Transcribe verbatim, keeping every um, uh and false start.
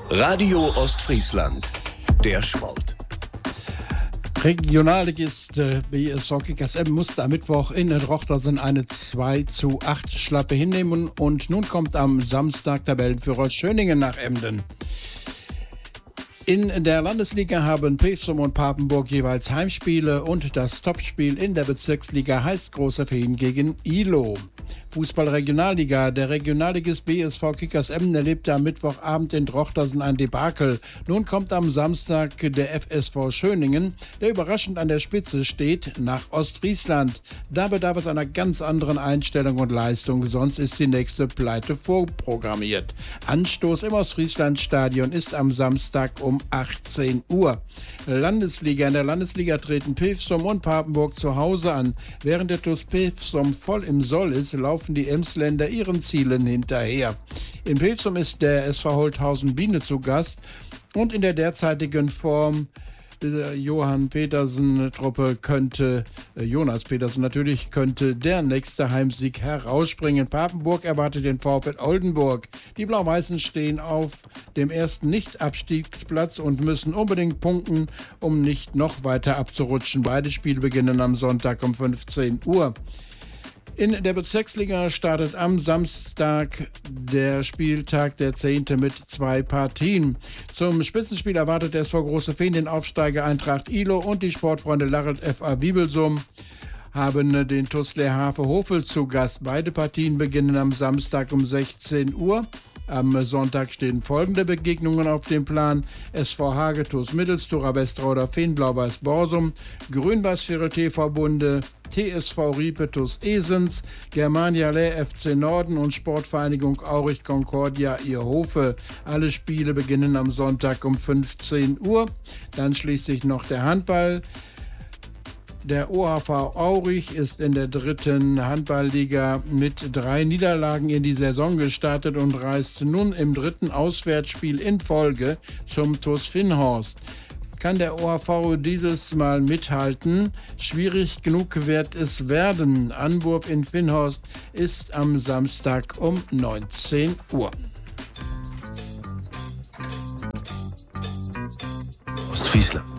Radio Ostfriesland, der Sport. Regionalligist B S V Kickers Emden musste am Mittwoch in Drochtersen eine zwei zu acht Schlappe hinnehmen und nun kommt am Samstag Tabellenführer Schöningen nach Emden. In der Landesliga haben Pevsum und Papenburg jeweils Heimspiele und das Topspiel in der Bezirksliga heißt Großer Feen gegen Ilo. Fußball-Regionalliga. Der Regionalligist B S V Kickers Emden erlebte am Mittwochabend in Drochtersen ein Debakel. Nun kommt am Samstag der F S V Schöningen, der überraschend an der Spitze steht, nach Ostfriesland. Da bedarf es einer ganz anderen Einstellung und Leistung, sonst ist die nächste Pleite vorprogrammiert. Anstoß im Ostfriesland-Stadion ist am Samstag um achtzehn Uhr. Landesliga. In der Landesliga treten Pevsum und Papenburg zu Hause an. Während der T U S Pevsum voll im Soll ist, laufen die Emsländer ihren Zielen hinterher. In Pevsum ist der S V Holthausen Biene zu Gast und in der derzeitigen Form der Johann Petersen-Truppe könnte, äh, Jonas Petersen natürlich, könnte der nächste Heimsieg herausspringen. Papenburg erwartet den VfL Oldenburg. Die Blau-Weißen stehen auf dem ersten Nicht-Abstiegsplatz und müssen unbedingt punkten, um nicht noch weiter abzurutschen. Beide Spiele beginnen am Sonntag um fünfzehn Uhr. In der Bezirksliga startet am Samstag der Spieltag der zehnte mit zwei Partien. Zum Spitzenspiel erwartet der S V Große Feen den Aufsteiger Eintracht Ilo und die Sportfreunde Larrelt F A Bibelsum haben den T U S Lehrhafe Hofel zu Gast. Beide Partien beginnen am Samstag um sechzehn Uhr. Am Sonntag stehen folgende Begegnungen auf dem Plan: S V Hage T U S Middels, Thora Westrauder Feen, Blau-Weiß Borsum, Grün-Weiß-Charité-Verbunde, T S V Riepe T U S Esens, Germania Leer F C Norden und Sportvereinigung Aurich Concordia Ierhofe. Alle Spiele beginnen am Sonntag um fünfzehn Uhr. Dann schließlich noch der Handball. Der O H V Aurich ist in der dritten Handballliga mit drei Niederlagen in die Saison gestartet und reist nun im dritten Auswärtsspiel in Folge zum T U S Finnhorst. Kann der O H V dieses Mal mithalten? Schwierig genug wird es werden. Anwurf in Finnhorst ist am Samstag um neunzehn Uhr. Ostfriesland.